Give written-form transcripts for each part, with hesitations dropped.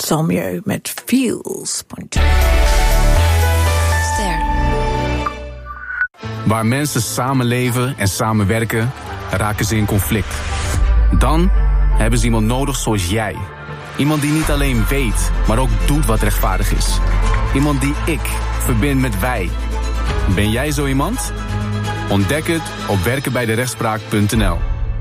Salmieu met Feels. Ster. Waar mensen samenleven en samenwerken, raken ze in conflict. Dan hebben ze iemand nodig zoals jij. Iemand die niet alleen weet, maar ook doet wat rechtvaardig is. Iemand die ik verbind met wij. Ben jij zo iemand? Ontdek het op werkenbijderechtspraak.nl.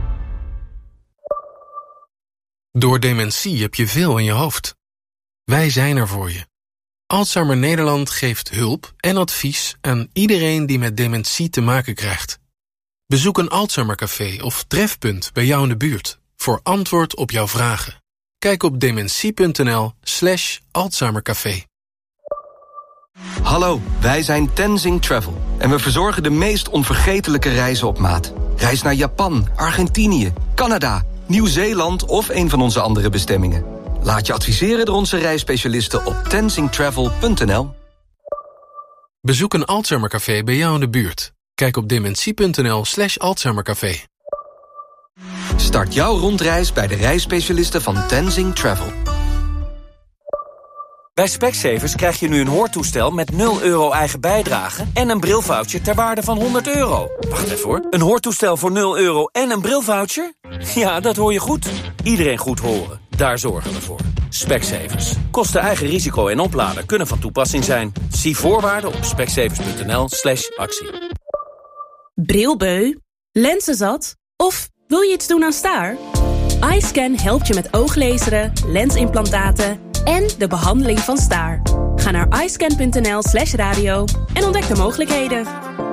Door dementie heb je veel in je hoofd. Wij zijn er voor je. Alzheimer Nederland geeft hulp en advies aan iedereen die met dementie te maken krijgt. Bezoek een Alzheimercafé of trefpunt bij jou in de buurt voor antwoord op jouw vragen. Kijk op dementie.nl/Alzheimercafé. Hallo, wij zijn Tenzing Travel en we verzorgen de meest onvergetelijke reizen op maat. Reis naar Japan, Argentinië, Canada, Nieuw-Zeeland of een van onze andere bestemmingen. Laat je adviseren door onze reisspecialisten op tenzingtravel.nl. Bezoek een Alzheimercafé bij jou in de buurt. Kijk op dementie.nl/Alzheimercafé. Start jouw rondreis bij de reisspecialisten van Tenzing Travel. Bij Specsavers krijg je nu een hoortoestel met 0 euro eigen bijdrage en een brilvoucher ter waarde van €100. Wacht even hoor. Een hoortoestel voor 0 euro en een brilvoucher? Ja, dat hoor je goed. Iedereen goed horen. Daar zorgen we voor. Specsavers. Kosten eigen risico en oplader kunnen van toepassing zijn. Zie voorwaarden op specsavers.nl/actie. Brilbeu? Lenzenzat? Of wil je iets doen aan staar? iScan helpt je met ooglezeren, lensimplantaten en de behandeling van staar. Ga naar iScan.nl/radio en ontdek de mogelijkheden.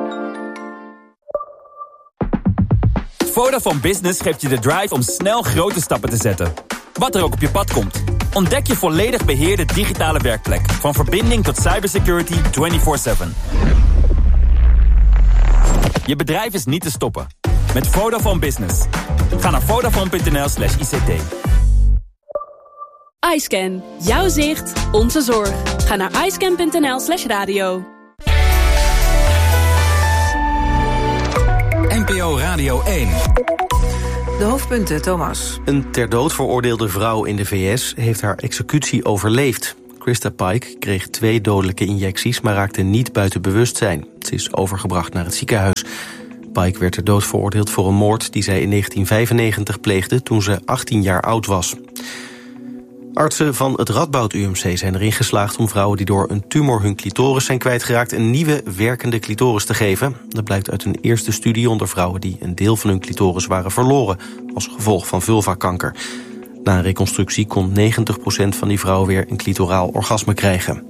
Vodafone Business geeft je de drive om snel grote stappen te zetten. Wat er ook op je pad komt. Ontdek je volledig beheerde digitale werkplek. Van verbinding tot cybersecurity 24/7. Je bedrijf is niet te stoppen. Met Vodafone Business. Ga naar vodafone.nl/ICT. iScan. Jouw zicht, onze zorg. Ga naar iScan.nl/radio. NPO Radio 1. De hoofdpunten, Thomas. Een ter dood veroordeelde vrouw in de VS heeft haar executie overleefd. Krista Pike kreeg 2 dodelijke injecties, maar raakte niet buiten bewustzijn. Ze is overgebracht naar het ziekenhuis. Pike werd ter dood veroordeeld voor een moord die zij in 1995 pleegde toen ze 18 jaar oud was. Artsen van het Radboud UMC zijn erin geslaagd om vrouwen die door een tumor hun clitoris zijn kwijtgeraakt een nieuwe werkende clitoris te geven. Dat blijkt uit een eerste studie onder vrouwen die een deel van hun clitoris waren verloren als gevolg van vulvakanker. Na een reconstructie kon 90% van die vrouwen weer een clitoraal orgasme krijgen.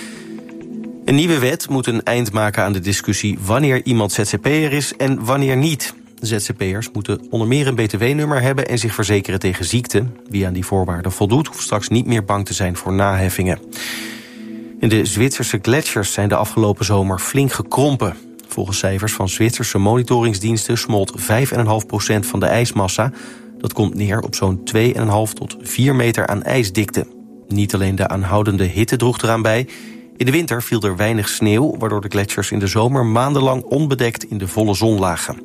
Een nieuwe wet moet een eind maken aan de discussie wanneer iemand ZZP'er is en wanneer niet. ZZP'ers moeten onder meer een btw-nummer hebben en zich verzekeren tegen ziekte. Wie aan die voorwaarden voldoet, hoeft straks niet meer bang te zijn voor naheffingen. In de Zwitserse gletsjers zijn de afgelopen zomer flink gekrompen. Volgens cijfers van Zwitserse monitoringsdiensten smolt 5,5% van de ijsmassa. Dat komt neer op zo'n 2,5 tot 4 meter aan ijsdikte. Niet alleen de aanhoudende hitte droeg eraan bij. In de winter viel er weinig sneeuw, waardoor de gletsjers in de zomer maandenlang onbedekt in de volle zon lagen.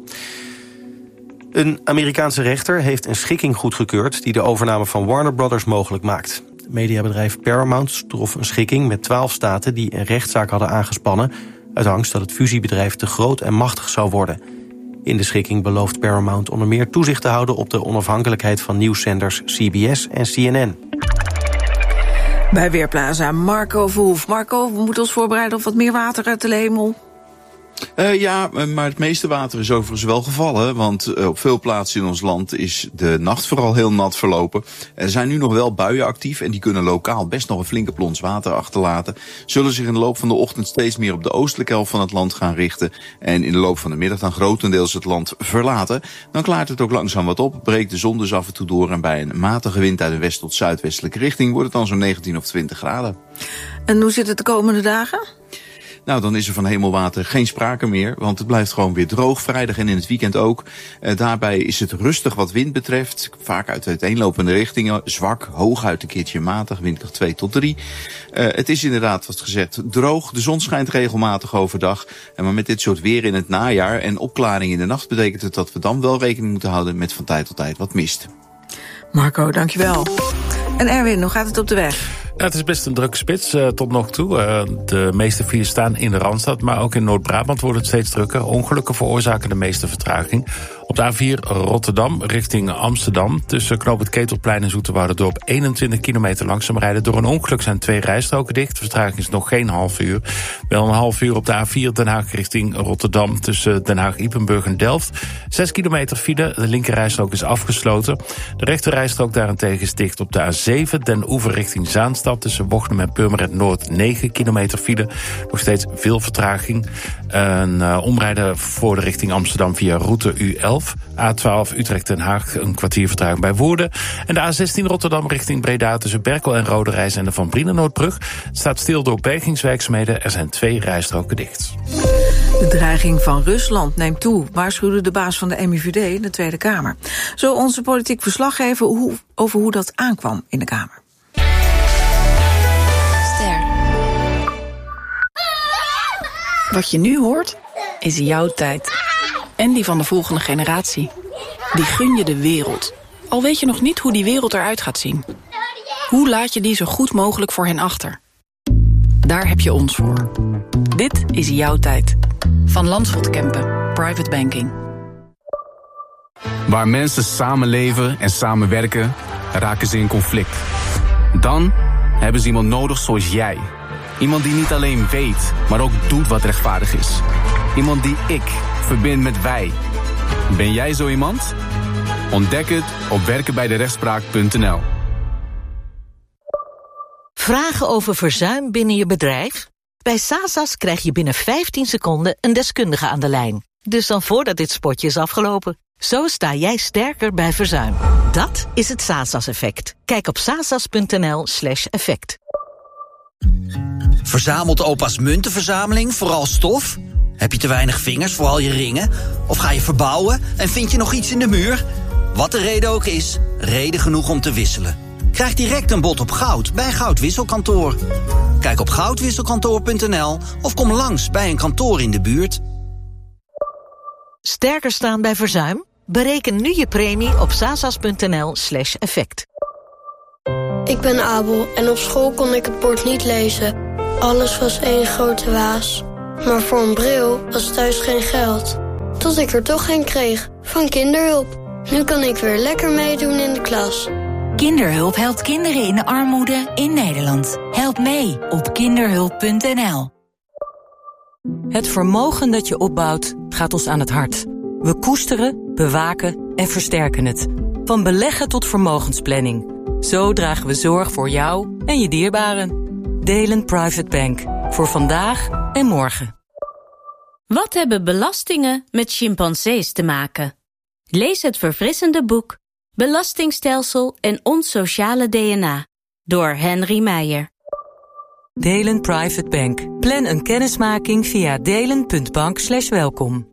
Een Amerikaanse rechter heeft een schikking goedgekeurd die de overname van Warner Brothers mogelijk maakt. Mediabedrijf Paramount trof een schikking met 12 staten die een rechtszaak hadden aangespannen uit angst dat het fusiebedrijf te groot en machtig zou worden. In de schikking belooft Paramount onder meer toezicht te houden op de onafhankelijkheid van nieuwszenders CBS en CNN. Bij Weerplaza Marco Verhoef. Marco, we moeten ons voorbereiden op wat meer water uit de hemel. Ja, maar het meeste water is overigens wel gevallen. Want op veel plaatsen in ons land is de nacht vooral heel nat verlopen. Er zijn nu nog wel buien actief en die kunnen lokaal best nog een flinke plons water achterlaten. Zullen zich in de loop van de ochtend steeds meer op de oostelijke helft van het land gaan richten. En in de loop van de middag dan grotendeels het land verlaten. Dan klaart het ook langzaam wat op, breekt de zon dus af en toe door. En bij een matige wind uit de west- tot zuidwestelijke richting wordt het dan zo'n 19 of 20 graden. En hoe zit het de komende dagen? Nou, dan is er van hemelwater geen sprake meer, want het blijft gewoon weer droog, vrijdag en in het weekend ook. Daarbij is het rustig wat wind betreft, vaak uit uiteenlopende richtingen, zwak, hooguit een keertje matig, windkracht 2 tot 3. Het is inderdaad, wat gezegd, droog, de zon schijnt regelmatig overdag. Maar met dit soort weer in het najaar en opklaring in de nacht betekent het dat we dan wel rekening moeten houden met van tijd tot tijd wat mist. Marco, dankjewel. En Erwin, hoe gaat het op de weg? Ja, het is best een drukke spits tot nog toe. De meeste files staan in de Randstad, maar ook in Noord-Brabant wordt het steeds drukker. Ongelukken veroorzaken de meeste vertraging. Op de A4 Rotterdam richting Amsterdam. Tussen knoop het Ketelplein en Zoeterwouderdorp 21 kilometer langzaam rijden. Door een ongeluk zijn 2 rijstroken dicht. Vertraging is nog geen half uur. Wel een half uur op de A4 Den Haag richting Rotterdam. Tussen Den Haag-Ypenburg en Delft. 6 kilometer file. De linkerrijstrook is afgesloten. De rechterrijstrook daarentegen is dicht op de A7. Den Oever richting Zaanstad. Tussen Wochnum en Purmerend Noord 9 kilometer file. Nog steeds veel vertraging. Omrijden voor de richting Amsterdam via route U11. A12 Utrecht-Den Haag, een kwartier vertraging bij Woerden. En de A16 Rotterdam richting Breda tussen Berkel en Roderijs en de Van Brienenoordbrug staat stil door bergingswerkzaamheden. Er zijn 2 rijstroken dicht. De dreiging van Rusland neemt toe, waarschuwde de baas van de MIVD in de Tweede Kamer. Zo onze politiek verslaggever over hoe dat aankwam in de Kamer. Ster. Wat je nu hoort, is jouw tijd. En die van de volgende generatie. Die gun je de wereld. Al weet je nog niet hoe die wereld eruit gaat zien. Hoe laat je die zo goed mogelijk voor hen achter? Daar heb je ons voor. Dit is jouw tijd. Van Landschot Kempen. Private Banking. Waar mensen samenleven en samenwerken, raken ze in conflict. Dan hebben ze iemand nodig zoals jij. Iemand die niet alleen weet, maar ook doet wat rechtvaardig is. Iemand die ik verbindt met wij. Ben jij zo iemand? Ontdek het op werkenbijderechtspraak.nl. Vragen over verzuim binnen je bedrijf? Bij Sasas krijg je binnen 15 seconden een deskundige aan de lijn. Dus dan voordat dit spotje is afgelopen. Zo sta jij sterker bij verzuim. Dat is het Sasas-effect. Kijk op sasas.nl/effect. Verzamelt opa's muntenverzameling vooral stof? Heb je te weinig vingers voor al je ringen? Of ga je verbouwen en vind je nog iets in de muur? Wat de reden ook is, reden genoeg om te wisselen. Krijg direct een bod op goud bij Goudwisselkantoor. Kijk op goudwisselkantoor.nl of kom langs bij een kantoor in de buurt. Sterker staan bij verzuim? Bereken nu je premie op sasas.nl/effect. Ik ben Abel en op school kon ik het bord niet lezen. Alles was één grote waas. Maar voor een bril was thuis geen geld. Tot ik er toch een kreeg, van Kinderhulp. Nu kan ik weer lekker meedoen in de klas. Kinderhulp helpt kinderen in de armoede in Nederland. Help mee op kinderhulp.nl. Het vermogen dat je opbouwt gaat ons aan het hart. We koesteren, bewaken en versterken het. Van beleggen tot vermogensplanning. Zo dragen we zorg voor jou en je dierbaren. Delen Private Bank. Voor vandaag en morgen. Wat hebben belastingen met chimpansees te maken? Lees het verfrissende boek Belastingstelsel en ons sociale DNA door Henry Meijer. Delen Private Bank. Plan een kennismaking via delen.bank/welkom.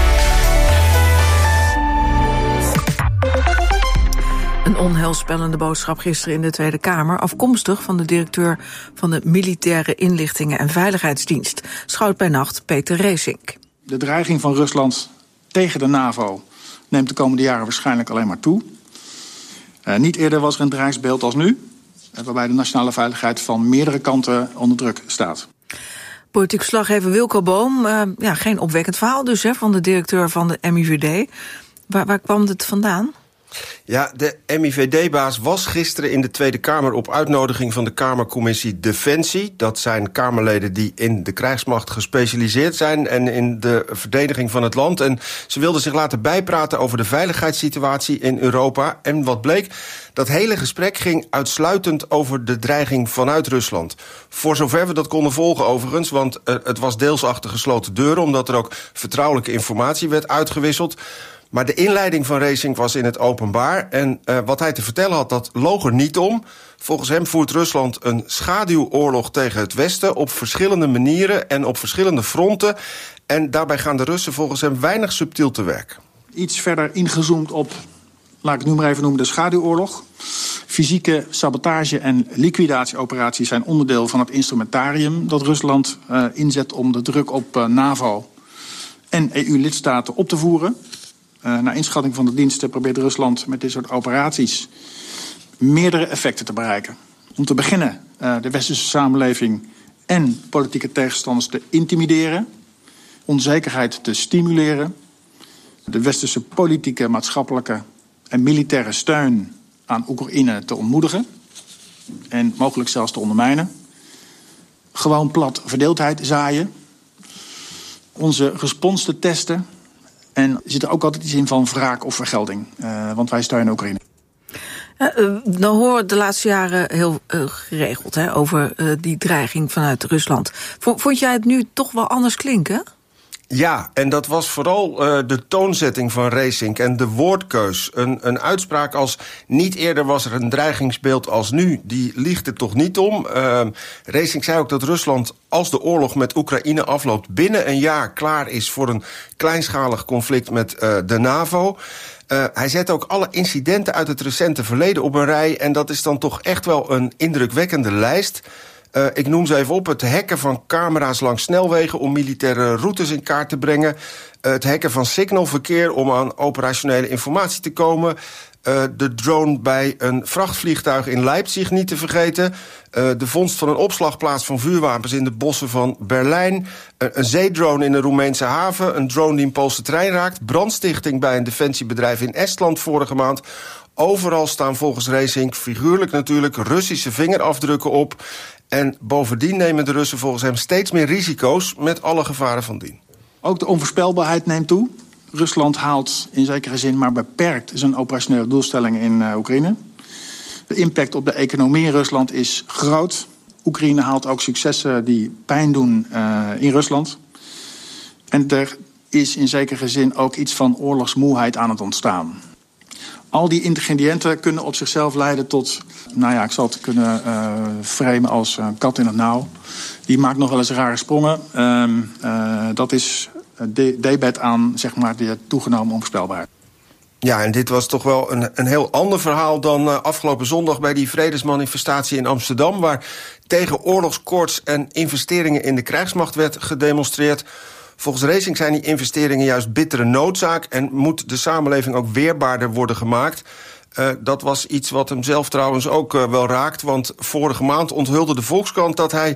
Een onheilspellende boodschap gisteren in de Tweede Kamer, afkomstig van de directeur van de Militaire Inlichtingen en Veiligheidsdienst, Schout bij Nacht Peter Reesink. De dreiging van Rusland tegen de NAVO neemt de komende jaren waarschijnlijk alleen maar toe. Niet eerder was er een dreigsbeeld als nu, waarbij de nationale veiligheid van meerdere kanten onder druk staat. Politiek verslaggever Wilco Boom, geen opwekkend verhaal dus van de directeur van de MIVD. Waar kwam het vandaan? Ja, de MIVD-baas was gisteren in de Tweede Kamer op uitnodiging van de Kamercommissie Defensie. Dat zijn Kamerleden die in de krijgsmacht gespecialiseerd zijn en in de verdediging van het land. En ze wilden zich laten bijpraten over de veiligheidssituatie in Europa. En wat bleek, dat hele gesprek ging uitsluitend over de dreiging vanuit Rusland. Voor zover we dat konden volgen overigens, want het was deels achter gesloten deuren, omdat er ook vertrouwelijke informatie werd uitgewisseld. Maar de inleiding van Reesink was in het openbaar. En wat hij te vertellen had, dat loog er niet om. Volgens hem voert Rusland een schaduwoorlog tegen het Westen op verschillende manieren en op verschillende fronten. En daarbij gaan de Russen volgens hem weinig subtiel te werk. Iets verder ingezoomd op, laat ik het nu maar even noemen, de schaduwoorlog. Fysieke sabotage- en liquidatieoperaties zijn onderdeel van het instrumentarium dat Rusland inzet om de druk op NAVO en EU-lidstaten op te voeren. Naar inschatting van de diensten probeert Rusland met dit soort operaties meerdere effecten te bereiken. Om te beginnen de westerse samenleving en politieke tegenstanders te intimideren, onzekerheid te stimuleren, de westerse politieke, maatschappelijke en militaire steun aan Oekraïne te ontmoedigen en mogelijk zelfs te ondermijnen. Gewoon plat verdeeldheid zaaien, onze respons te testen en er zit er ook altijd iets in van wraak of vergelding, want wij steunen Oekraïne. Dan horen we de laatste jaren heel geregeld over die dreiging vanuit Rusland. Vond jij het nu toch wel anders klinken? Ja, en dat was vooral de toonzetting van Reesink en de woordkeus. Een uitspraak als niet eerder was er een dreigingsbeeld als nu, die liegt er toch niet om. Reesink zei ook dat Rusland, als de oorlog met Oekraïne afloopt, binnen een jaar klaar is voor een kleinschalig conflict met de NAVO. Hij zet ook alle incidenten uit het recente verleden op een rij, en dat is dan toch echt wel een indrukwekkende lijst. Ik noem ze even op: het hacken van camera's langs snelwegen om militaire routes in kaart te brengen, het hacken van signalverkeer om aan operationele informatie te komen, de drone bij een vrachtvliegtuig in Leipzig niet te vergeten, de vondst van een opslagplaats van vuurwapens in de bossen van Berlijn, een zeedrone in een Roemeense haven, een drone die een Poolse trein raakt, brandstichting bij een defensiebedrijf in Estland vorige maand. Overal staan volgens Reesink, figuurlijk natuurlijk, Russische vingerafdrukken op. En bovendien nemen de Russen volgens hem steeds meer risico's met alle gevaren van dien. Ook de onvoorspelbaarheid neemt toe. Rusland haalt in zekere zin maar beperkt zijn operationele doelstellingen in Oekraïne. De impact op de economie in Rusland is groot. Oekraïne haalt ook successen die pijn doen in Rusland. En er is in zekere zin ook iets van oorlogsmoeheid aan het ontstaan. Al die ingrediënten kunnen op zichzelf leiden tot, ik zal het kunnen framen als een kat in het nauw. Die maakt nog wel eens rare sprongen. Dat is debet aan, zeg maar, de toegenomen onvoorspelbaarheid. Ja, en dit was toch wel een heel ander verhaal dan afgelopen zondag bij die vredesmanifestatie in Amsterdam, waar tegen oorlogskoorts en investeringen in de krijgsmacht werd gedemonstreerd. Volgens Reesink zijn die investeringen juist bittere noodzaak en moet de samenleving ook weerbaarder worden gemaakt. Dat was iets wat hem zelf trouwens ook wel raakt, want vorige maand onthulde de Volkskrant dat hij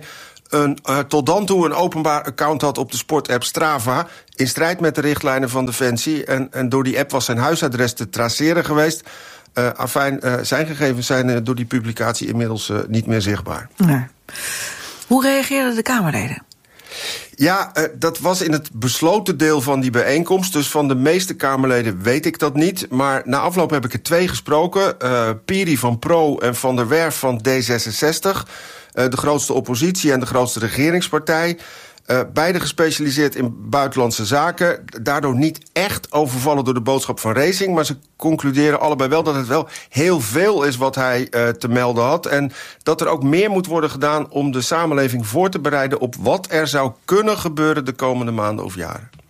tot dan toe een openbaar account had op de sportapp Strava, in strijd met de richtlijnen van Defensie. En door die app was zijn huisadres te traceren geweest. Zijn gegevens zijn door die publicatie inmiddels niet meer zichtbaar. Nee. Hoe reageerden de Kamerleden? Ja, dat was in het besloten deel van die bijeenkomst. Dus van de meeste Kamerleden weet ik dat niet. Maar na afloop heb ik er 2 gesproken. Piri van Pro en Van der Werf van D66. De grootste oppositie en de grootste regeringspartij. Beide gespecialiseerd in buitenlandse zaken. Daardoor niet echt overvallen door de boodschap van Reesink. Maar ze concluderen allebei wel dat het wel heel veel is wat hij te melden had. En dat er ook meer moet worden gedaan om de samenleving voor te bereiden op wat er zou kunnen gebeuren de komende maanden of jaren.